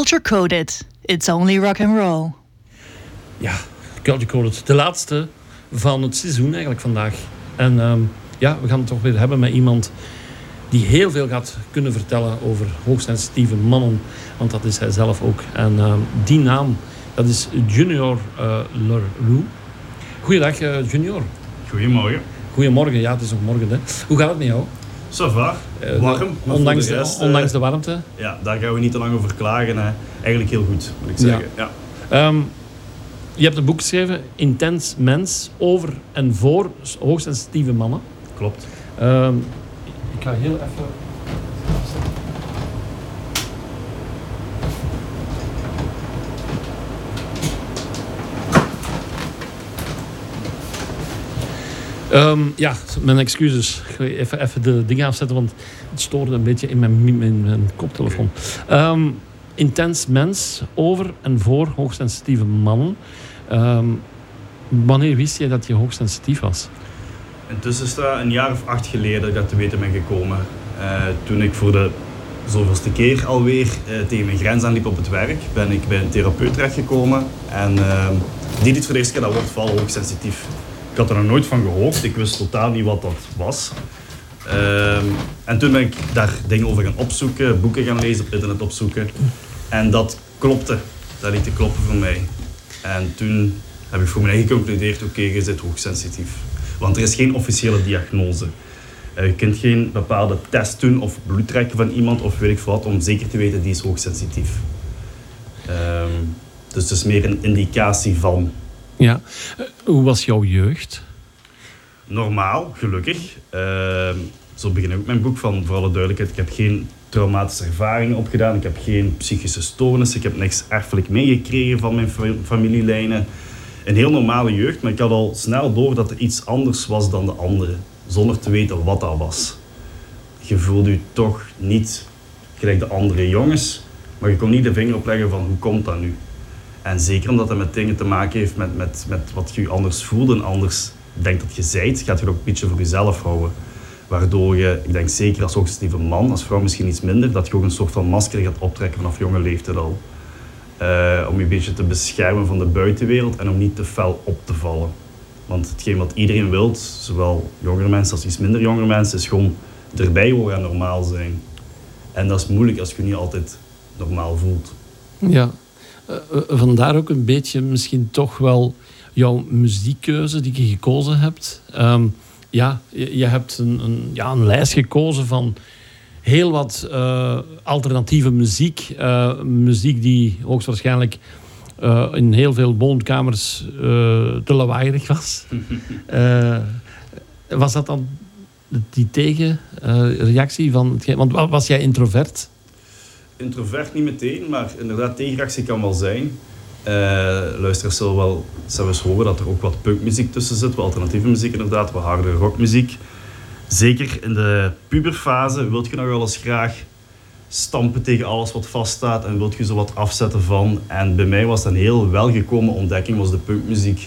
Culture Coded. It's only rock and roll. Ja, Culture Coded. De laatste van het seizoen eigenlijk vandaag. En we gaan het toch weer hebben met iemand die heel veel gaat kunnen vertellen over hoogsensitieve mannen. Want dat is hij zelf ook. En die naam, dat is Junior Leroux. Goeiedag, Junior. Goedemorgen. Goedemorgen, ja, het is nog morgen. Hè. Hoe gaat het met jou? Ça va. Warm. Ondanks de warmte? Ja, daar gaan we niet te lang over klagen. Hè. Eigenlijk heel goed, moet ik zeggen. Ja. Je hebt een boek geschreven, Intens Mens, over en voor hoogsensitieve mannen. Klopt. Ik ga heel even... Mijn excuses. Ik ga even de dingen afzetten, want het stoorde een beetje in mijn koptelefoon. Intens Mens, over en voor hoogsensitieve mannen. Wanneer wist je dat je hoogsensitief was? Intussen is dat een jaar of 8 geleden dat ik dat te weten ben gekomen. Toen ik voor de zoveelste keer alweer tegen mijn grens aanliep op het werk, ben ik bij een therapeut terechtgekomen. En die dit voor de eerste keer dat woord val hoogsensitief. Ik had er nog nooit van gehoord. Ik wist totaal niet wat dat was. En toen ben ik daar dingen over gaan opzoeken, boeken gaan lezen, op internet opzoeken. En dat klopte. Dat liet te kloppen voor mij. En toen heb ik voor mij geconcludeerd, oké, je bent hoogsensitief. Want er is geen officiële diagnose. Je kunt geen bepaalde test doen of bloed trekken van iemand of weet ik veel wat, om zeker te weten die is hoogsensitief. Dus het is meer een indicatie van. Ja. Hoe was jouw jeugd? Normaal, gelukkig. Zo begin ik ook mijn boek van, voor alle duidelijkheid. Ik heb geen traumatische ervaringen opgedaan. Ik heb geen psychische stoornissen. Ik heb niks erfelijk meegekregen van mijn familielijnen. Een heel normale jeugd, maar ik had al snel door dat er iets anders was dan de anderen. Zonder te weten wat dat was. Je voelde je toch niet gelijk de andere jongens. Maar je kon niet de vinger opleggen van hoe komt dat nu? En zeker omdat dat met dingen te maken heeft met wat je anders voelde en anders denkt dat je zijt, gaat je ook een beetje voor jezelf houden. Waardoor je, ik denk zeker als hoogsensitieve man, als vrouw misschien iets minder, dat je ook een soort van masker gaat optrekken vanaf jonge leeftijd al. Om je een beetje te beschermen van de buitenwereld en om niet te fel op te vallen. Want hetgeen wat iedereen wil, zowel jongere mensen als iets minder jongere mensen, is gewoon erbij horen en normaal zijn. En dat is moeilijk als je je niet altijd normaal voelt. Ja. Vandaar ook een beetje misschien toch wel jouw muziekkeuze die je gekozen hebt. Je hebt een lijst gekozen van heel wat alternatieve muziek. Muziek die hoogstwaarschijnlijk in heel veel woonkamers te lawaaierig was. Was dat dan die tegenreactie van... Want was jij introvert? Introvert niet meteen, maar inderdaad tegenreactie kan wel zijn. Luisteraars zullen wel eens horen dat er ook wat punkmuziek tussen zit, wat alternatieve muziek inderdaad, wat harde rockmuziek. Zeker in de puberfase wilt je nog wel eens graag stampen tegen alles wat vaststaat en wilt je zo wat afzetten van. En bij mij was dat een heel welgekomen ontdekking, was de punkmuziek.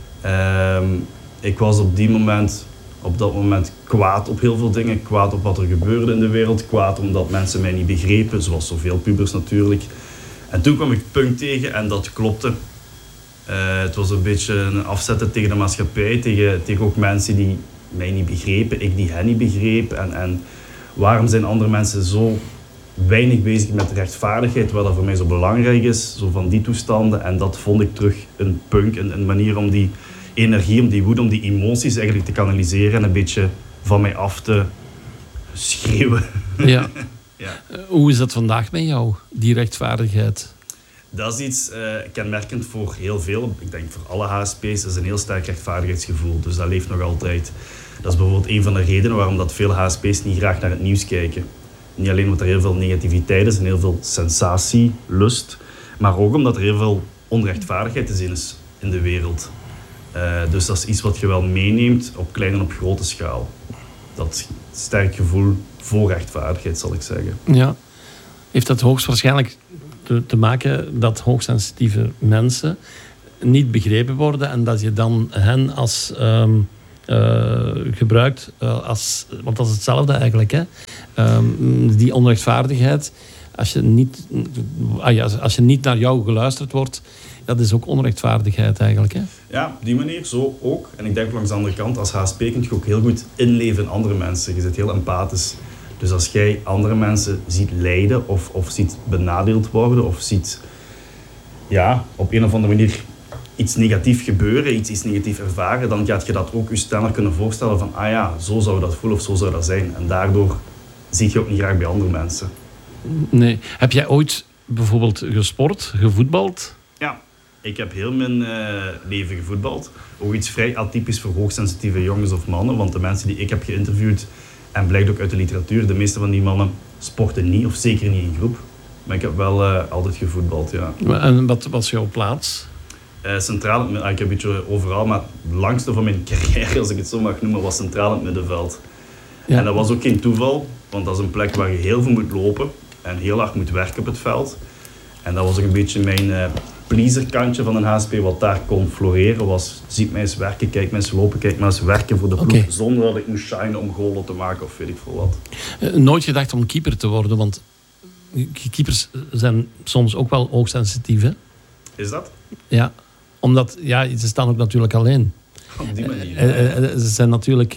Ik was op dat moment kwaad op heel veel dingen. Kwaad op wat er gebeurde in de wereld. Kwaad omdat mensen mij niet begrepen, zoals zoveel pubers natuurlijk. En toen kwam ik punk tegen en dat klopte. Het was een beetje een afzetten tegen de maatschappij. Tegen ook mensen die mij niet begrepen, ik die hen niet begreep. En waarom zijn andere mensen zo weinig bezig met rechtvaardigheid, wat dat voor mij zo belangrijk is. Zo van die toestanden. En dat vond ik terug in punk. Een manier om die energie, om die woede, om die emoties eigenlijk te kanaliseren en een beetje van mij af te schreeuwen. Ja. Ja. Hoe is dat vandaag met jou, die rechtvaardigheid? Dat is iets kenmerkend voor heel veel, ik denk voor alle HSP's, is een heel sterk rechtvaardigheidsgevoel. Dus dat leeft nog altijd. Dat is bijvoorbeeld een van de redenen waarom dat veel HSP's niet graag naar het nieuws kijken. Niet alleen omdat er heel veel negativiteit is en heel veel sensatielust, maar ook omdat er heel veel onrechtvaardigheid te zien is in de wereld. Dus dat is iets wat je wel meeneemt op kleine en op grote schaal. Dat sterk gevoel voor rechtvaardigheid, zal ik zeggen. Ja. Heeft dat hoogstwaarschijnlijk te maken dat hoogsensitieve mensen niet begrepen worden en dat je dan hen als gebruikt, want dat is hetzelfde eigenlijk, hè? Die onrechtvaardigheid als je niet naar jou geluisterd wordt, dat is ook onrechtvaardigheid eigenlijk. Hè? Ja, op die manier, zo ook. En ik denk langs de andere kant, als HSP kun je ook heel goed inleven in andere mensen. Je zit heel empathisch. Dus als jij andere mensen ziet lijden of ziet benadeeld worden of ziet op een of andere manier iets negatief gebeuren, iets negatief ervaren, dan gaat je dat ook je sneller kunnen voorstellen van zo zou dat voelen of zo zou dat zijn. En daardoor zie je ook niet graag bij andere mensen. Nee. Heb jij ooit bijvoorbeeld gesport, gevoetbald? Ja, ik heb heel mijn leven gevoetbald. Ook iets vrij atypisch voor hoogsensitieve jongens of mannen, want de mensen die ik heb geïnterviewd, en blijkt ook uit de literatuur, de meeste van die mannen sporten niet, of zeker niet in groep. Maar ik heb wel altijd gevoetbald, ja. En wat was jouw plaats? Centraal, ik heb een beetje overal, maar het langste van mijn carrière, als ik het zo mag noemen, was centraal in het middenveld. Ja. En dat was ook geen toeval, want dat is een plek waar je heel veel moet lopen en heel hard moet werken op het veld. En dat was ook een beetje mijn pleaserkantje van een HSP, wat daar kon floreren, was ziet mij eens werken, kijk mij eens lopen, kijk mij eens werken voor de ploeg, zonder dat ik moest shinen om goalen te maken of weet ik veel wat. Nooit gedacht om keeper te worden, want keepers zijn soms ook wel hoogsensitief, hè? Is dat? Ja, omdat ze staan ook natuurlijk alleen. Op die manier. Ze zijn natuurlijk...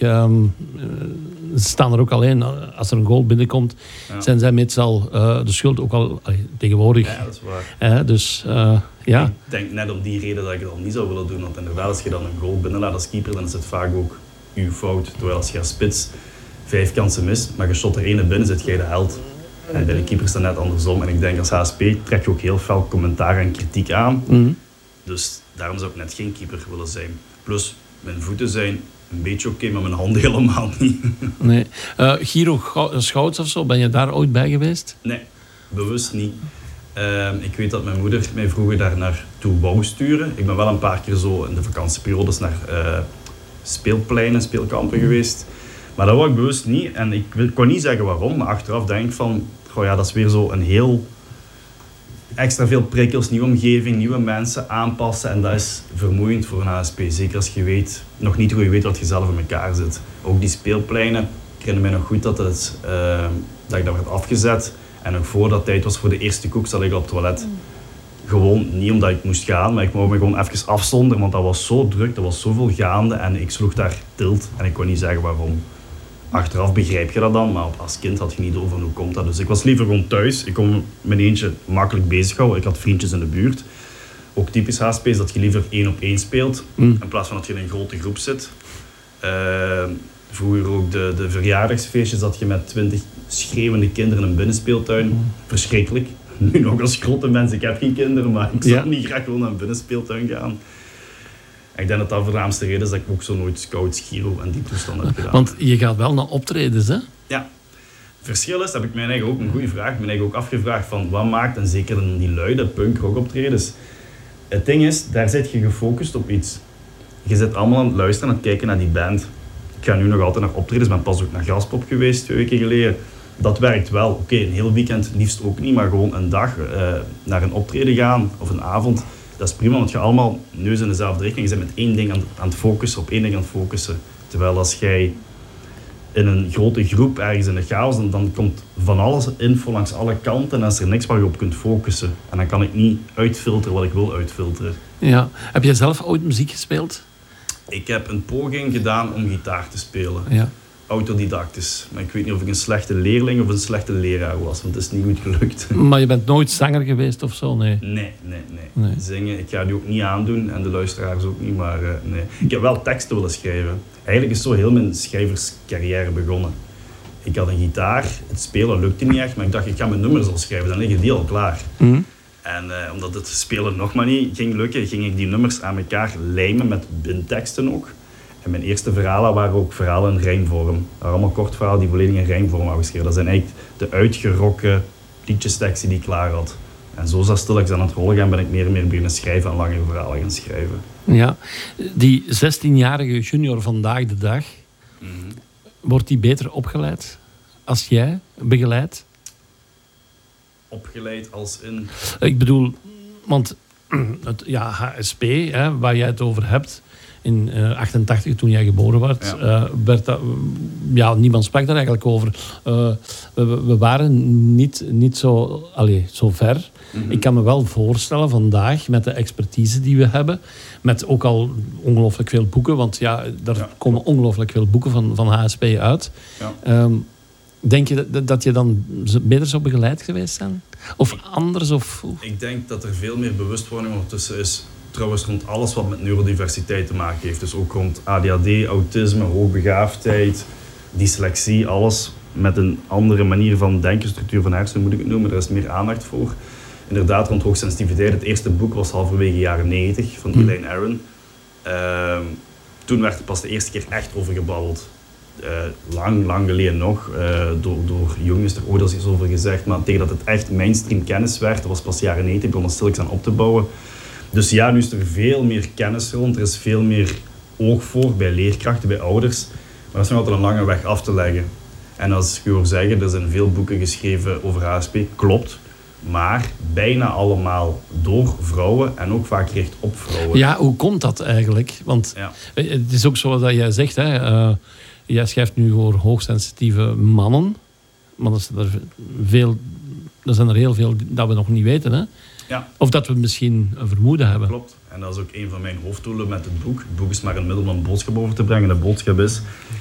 ze staan er ook alleen. Als er een goal binnenkomt, zijn zij meestal de schuld ook al tegenwoordig. Ja, dat is waar. Dus Ik denk net om die reden dat ik het al niet zou willen doen. Want inderdaad, als je dan een goal binnenlaat als keeper, dan is het vaak ook uw fout. Terwijl als je als spits 5 kansen mist, maar je shot er 1 binnen, zit jij de held. En bij de keeper is dat net andersom. En ik denk als HSP trek je ook heel veel commentaar en kritiek aan. Mm-hmm. Dus daarom zou ik net geen keeper willen zijn. Plus, mijn voeten zijn een beetje oké, maar mijn handen helemaal niet. Nee. Giro Schouts of zo, ben je daar ooit bij geweest? Nee, bewust niet. Ik weet dat mijn moeder mij vroeger daar naartoe wou sturen. Ik ben wel een paar keer zo in de vakantieperiodes naar speelpleinen, speelkampen geweest. Maar dat wou ik bewust niet. En ik kon niet zeggen waarom, maar achteraf denk ik van... dat is weer zo een heel... Extra veel prikkels, nieuwe omgeving, nieuwe mensen aanpassen. En dat is vermoeiend voor een HSP. Zeker als je nog niet goed weet wat je zelf in elkaar zit. Ook die speelpleinen. Ik herinner mij nog goed dat ik daar werd afgezet. En nog voordat het tijd was voor de eerste koek, zat ik op het toilet. Gewoon niet omdat ik moest gaan, maar ik wou me gewoon even afzonderen. Want dat was zo druk, er was zoveel gaande. En ik sloeg daar tilt. En ik kon niet zeggen waarom. Achteraf begrijp je dat dan, maar als kind had je niet over hoe komt dat. Dus ik was liever gewoon thuis. Ik kon mijn eentje makkelijk bezighouden. Ik had vriendjes in de buurt. Ook typisch HSP is dat je liever 1-op-1 speelt, in plaats van dat je in een grote groep zit. Vroeger ook de verjaardagsfeestjes dat je met 20 schreeuwende kinderen in een binnenspeeltuin. Verschrikkelijk. Nu nog als grote mens, ik heb geen kinderen, maar ik zou niet graag gewoon naar een binnenspeeltuin gaan. Ik denk dat dat de voornaamste reden is dat ik ook zo nooit Scouts, Giro en die toestand heb gedaan. Want je gaat wel naar optredens, hè? Ja. Verschil is, heb ik mij eigenlijk ook een goede vraag, mij eigenlijk ook afgevraagd van wat maakt, en zeker in die luide punk-rock optredens. Het ding is, daar zit je gefocust op iets. Je zit allemaal aan het luisteren en aan het kijken naar die band. Ik ga nu nog altijd naar optredens, ben pas ook naar Gaspop geweest 2 weken geleden. Dat werkt wel. Oké, een heel weekend liefst ook niet, maar gewoon een dag naar een optreden gaan of een avond. Dat is prima, want je allemaal neus in dezelfde richting. Je bent met één ding aan het focussen, op één ding aan het focussen. Terwijl als jij in een grote groep ergens in de chaos, dan komt van alles info langs alle kanten en is er niks waar je op kunt focussen. En dan kan ik niet uitfilteren wat ik wil uitfilteren. Ja. Heb jij zelf ooit muziek gespeeld? Ik heb een poging gedaan om gitaar te spelen. Ja. Autodidactisch. Maar ik weet niet of ik een slechte leerling of een slechte leraar was, want het is niet goed gelukt. Maar je bent nooit zanger geweest of zo? Nee. Nee. Zingen, ik ga die ook niet aandoen en de luisteraars ook niet, maar nee. Ik heb wel teksten willen schrijven. Eigenlijk is zo heel mijn schrijverscarrière begonnen. Ik had een gitaar, het spelen lukte niet echt, maar ik dacht ik ga mijn nummers al schrijven, dan liggen die al klaar. Mm-hmm. En omdat het spelen nog maar niet ging lukken, ging ik die nummers aan elkaar lijmen met bindteksten ook. En mijn eerste verhalen waren ook verhalen in rijmvorm. Dat waren allemaal kort verhalen die volledig in rijmvorm waren geschreven. Dat zijn eigenlijk de uitgerokken liedjesteksten die ik klaar had. En zo zat stilletjes aan het rollen gaan, ben ik meer en meer beginnen schrijven en langere verhalen gaan schrijven. Ja, die 16-jarige junior vandaag de dag, wordt die beter opgeleid als jij begeleidt? Opgeleid als in? Ik bedoel, want het HSP, waar jij het over hebt, in 88, toen jij geboren werd, werd dat, niemand sprak daar eigenlijk over. We waren niet zo ver. Mm-hmm. Ik kan me wel voorstellen vandaag, met de expertise die we hebben, met ook al ongelooflijk veel boeken, want daar komen ongelooflijk veel boeken van HSP uit. Ja. Denk je dat je dan beter zou begeleid geweest zijn? Of anders? Ik denk dat er veel meer bewustwording ondertussen is. Trouwens rond alles wat met neurodiversiteit te maken heeft. Dus ook rond ADHD, autisme, hoogbegaafdheid, dyslexie. Alles met een andere manier van denken, structuur van hersenen moet ik het noemen. Er is meer aandacht voor. Inderdaad, rond hoogsensitiviteit. Het eerste boek was halverwege jaren 90 van Elaine Aron. Toen werd er pas de eerste keer echt over gebabbeld. Lang geleden nog, door jongens er ooit al iets over gezegd, maar tegen dat het echt mainstream kennis werd, dat was pas jaren 90, begon het stilletjes aan op te bouwen. Dus ja, nu is er veel meer kennis rond, er is veel meer oog voor bij leerkrachten, bij ouders, maar dat is nog altijd een lange weg af te leggen. En als ik u hoor zeggen, er zijn veel boeken geschreven over HSP, klopt, maar bijna allemaal door vrouwen en ook vaak gericht op vrouwen. Ja, hoe komt dat eigenlijk? Want het is ook zo dat jij zegt, hè, jij schrijft nu voor hoogsensitieve mannen, maar er zijn er heel veel dat we nog niet weten. Hè? Ja. Of dat we misschien een vermoeden hebben. Klopt. En dat is ook een van mijn hoofddoelen met het boek. Het boek is maar een middel om een boodschap over te brengen. De boodschap is,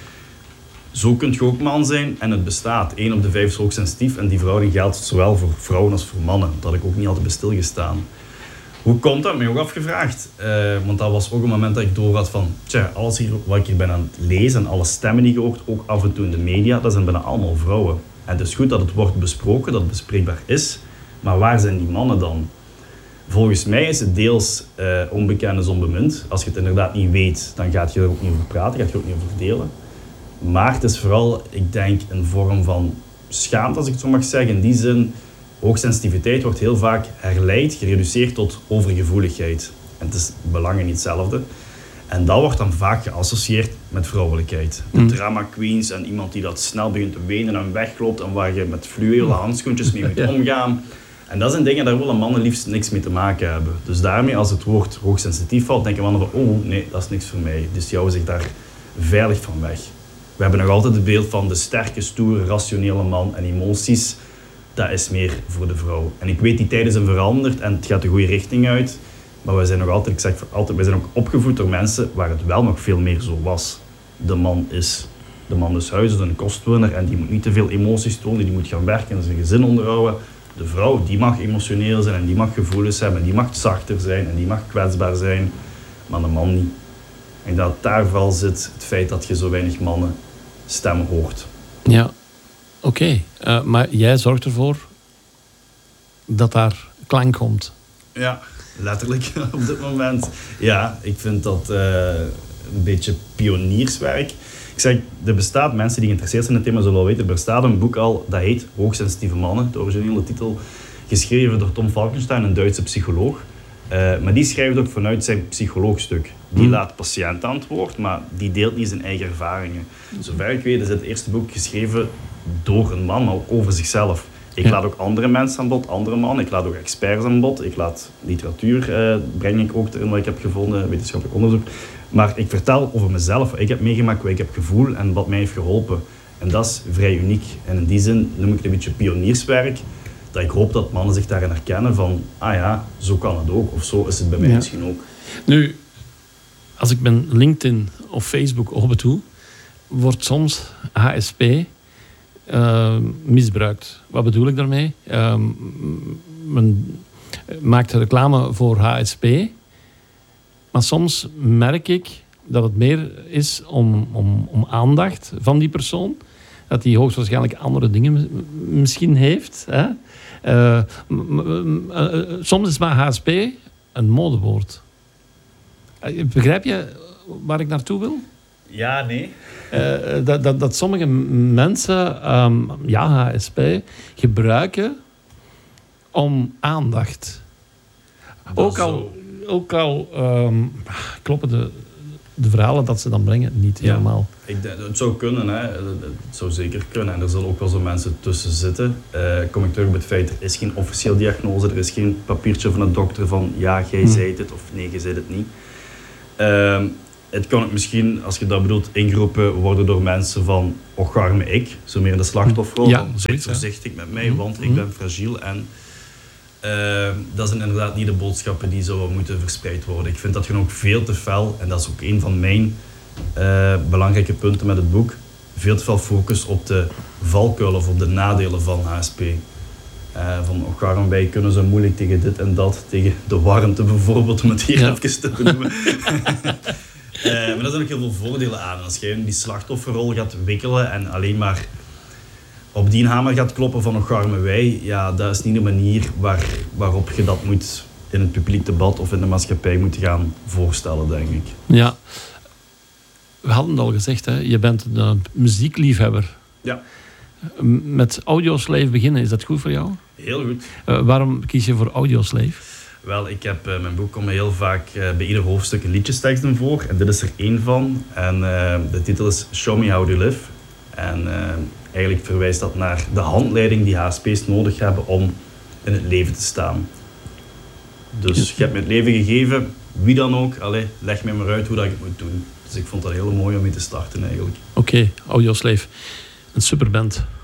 zo kun je ook man zijn en het bestaat. 1 op de 5 is hoogsensitief en die verhouding geldt zowel voor vrouwen als voor mannen. Dat had ik ook niet altijd bij stilgestaan. Hoe komt dat? Me ook afgevraagd. Want dat was ook een moment dat ik door had van, alles hier, wat ik hier ben aan het lezen en alle stemmen die je hoort, ook af en toe in de media, dat zijn bijna allemaal vrouwen. En het is goed dat het wordt besproken, dat het bespreekbaar is, maar waar zijn die mannen dan? Volgens mij is het deels onbekend is onbemind. Als je het inderdaad niet weet, dan gaat je er ook niet over praten, gaat je er ook niet over delen. Maar het is vooral, ik denk, een vorm van schaamte, als ik het zo mag zeggen. In die zin, hoogsensitiviteit wordt heel vaak herleid, gereduceerd tot overgevoeligheid. En het is belangen niet hetzelfde. En dat wordt dan vaak geassocieerd met vrouwelijkheid. De drama queens en iemand die dat snel begint te wenen en wegloopt en waar je met fluwelen handschoentjes mee moet omgaan. En dat zijn dingen, daar willen mannen liefst niks mee te maken hebben. Dus daarmee, als het woord hoogsensitief valt, denken mannen van, oh nee, dat is niks voor mij. Dus die houden zich daar veilig van weg. We hebben nog altijd het beeld van de sterke, stoere, rationele man en emoties. Dat is meer voor de vrouw. En ik weet, die tijden zijn veranderd en het gaat de goede richting uit. Maar wij zijn nog altijd, ik zeg altijd, wij zijn ook opgevoed door mensen waar het wel nog veel meer zo was. De man is huis, is een kostwinner en die moet niet te veel emoties tonen, die moet gaan werken en zijn gezin onderhouden. De vrouw, die mag emotioneel zijn en die mag gevoelens hebben en die mag zachter zijn en die mag kwetsbaar zijn, maar de man niet. En dat daar vooral zit het feit dat je zo weinig mannen stemmen hoort. Ja, oké. Maar jij zorgt ervoor dat daar klank komt. Ja, letterlijk op dit moment. Ja, ik vind dat een beetje pionierswerk. Ik zeg, er bestaat, mensen die geïnteresseerd zijn in het thema zullen wel weten, er bestaat een boek al, dat heet Hoogsensitieve Mannen, de originele titel, geschreven door Tom Falkenstein, een Duitse psycholoog. Maar die schrijft ook vanuit zijn psycholoogstuk. Die laat patiënt aan het woord, maar die deelt niet zijn eigen ervaringen. Zover ik weet is het eerste boek geschreven door een man, maar ook over zichzelf. Ik laat ook andere mensen aan bod, andere mannen. Ik laat ook experts aan bod. Ik laat literatuur, breng ik ook erin wat ik heb gevonden, wetenschappelijk onderzoek. Maar ik vertel over mezelf, wat ik heb meegemaakt, wat ik heb gevoeld en wat mij heeft geholpen. En dat is vrij uniek. En in die zin noem ik het een beetje pionierswerk. Dat ik hoop dat mannen zich daarin herkennen van, ah ja, zo kan het ook. Of zo is het bij mij misschien ook. Nu, als ik mijn LinkedIn of Facebook open doe, wordt soms HSP misbruikt. Wat bedoel ik daarmee? Men maakt reclame voor HSP, maar soms merk ik dat het meer is om aandacht van die persoon. Dat die hoogstwaarschijnlijk andere dingen misschien heeft. Hè? Soms is maar HSP een modewoord. Begrijp je waar ik naartoe wil? Ja, nee. Dat sommige mensen HSP gebruiken om aandacht. Ook al kloppen de verhalen dat ze dan brengen niet helemaal. Het zou kunnen, hè. Het zou zeker kunnen. En er zullen ook wel zo mensen tussen zitten. Kom ik terug op het feit, er is geen officieel diagnose, er is geen papiertje van een dokter van ja, jij zei het of nee, jij zei het niet. het kan ook misschien, als je dat bedoelt, ingeroepen worden door mensen van och arme ik, zo meer in de slachtofferrol. Ja, van, zoiets, wees voorzichtig met mij, want ik ben fragiel. En dat zijn inderdaad niet de boodschappen die zo moeten verspreid worden. Ik vind dat gewoon ook veel te fel, en dat is ook een van mijn belangrijke punten met het boek, veel te veel focus op de valkuilen of op de nadelen van HSP. Van och waarom wij kunnen zo moeilijk tegen dit en dat, tegen de warmte bijvoorbeeld, om het hier even te benoemen. Maar er zijn ook heel veel voordelen aan. Als je in die slachtofferrol gaat wikkelen en alleen maar op die hamer gaat kloppen van och arme wij, ja, dat is niet de manier waarop je dat moet in het publiek debat of in de maatschappij moet gaan voorstellen, denk ik. Ja. We hadden het al gezegd, hè? Je bent een muziekliefhebber. Ja. Met Audioslave beginnen, is dat goed voor jou? Heel goed. Waarom kies je voor Audioslave? Wel, ik heb mijn boek komt heel vaak bij ieder hoofdstuk een liedjesteksten voor. En dit is er één van. En de titel is Show Me How to Live. En eigenlijk verwijst dat naar de handleiding die HSP's nodig hebben om in het leven te staan. Dus je hebt me het leven gegeven, wie dan ook. Allee, leg mij maar uit hoe dat ik het moet doen. Dus ik vond dat heel mooi om mee te starten eigenlijk. Oké, Audioslave. Een superband.